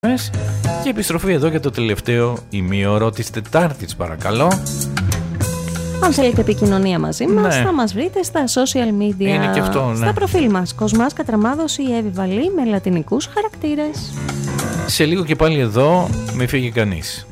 Και επιστροφή εδώ για το τελευταίο ημίωρο της Τετάρτης, παρακαλώ. Αν θέλετε επικοινωνία μαζί μας, θα μας βρείτε στα social media. Είναι και αυτό, ναι. Στα προφίλ μας, Κοσμάς Κατραμάδος ή Εύη Βαλή με λατινικούς χαρακτήρες. Σε λίγο και πάλι εδώ, μη φύγει κανείς.